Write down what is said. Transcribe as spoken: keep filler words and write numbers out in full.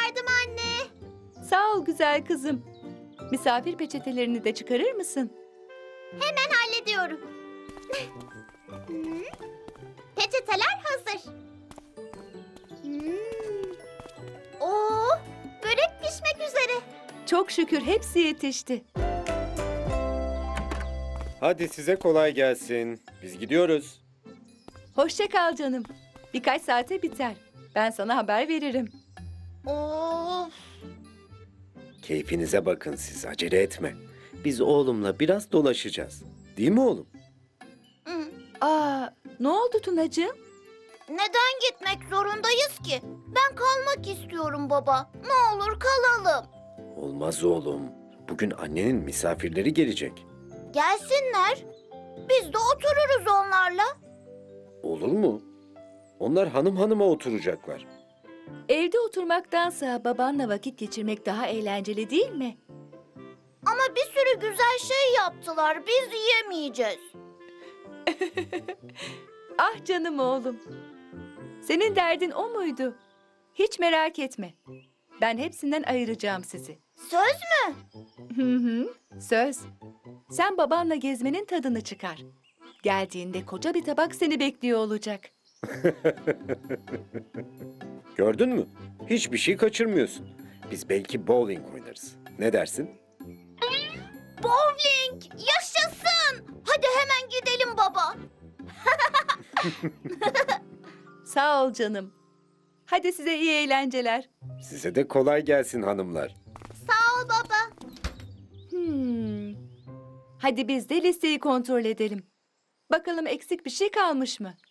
çıkardım anne. Sağ ol güzel kızım. Misafir peçetelerini de çıkarır mısın? Hemen hallediyorum. Hmm. Peçeteler hazır. Hmm. Oo, börek pişmek üzere. Çok şükür hepsi yetişti. Hadi size kolay gelsin. Biz gidiyoruz. Hoşça kal canım. Birkaç saate biter. Ben sana haber veririm. Of. Keyfinize bakın siz, acele etme. Biz oğlumla biraz dolaşacağız. Değil mi oğlum? Hmm. Aa, ne oldu Tunacığım? Neden gitmek zorundayız ki? Ben kalmak istiyorum baba. Ne olur kalalım. Olmaz oğlum. Bugün annenin misafirleri gelecek. Gelsinler. Biz de otururuz onlarla. Olur mu? Onlar hanım hanıma oturacaklar. Evde oturmaktansa babanla vakit geçirmek daha eğlenceli değil mi? Ama bir sürü güzel şey yaptılar. Biz yiyemeyeceğiz. Ah canım oğlum. Senin derdin o muydu? Hiç merak etme. Ben hepsinden ayıracağım sizi. Söz mü? Hı hı, söz. Sen babanla gezmenin tadını çıkar. Geldiğinde koca bir tabak seni bekliyor olacak. Gördün mü? Hiçbir şey kaçırmıyorsun. Biz belki bowling oynarız. Ne dersin? Bowling! Yaşasın! Hadi hemen gidelim baba. Sağ ol canım. Hadi size iyi eğlenceler. Size de kolay gelsin hanımlar. Sağ ol baba. Hmm. Hadi biz de listeyi kontrol edelim. Bakalım eksik bir şey kalmış mı?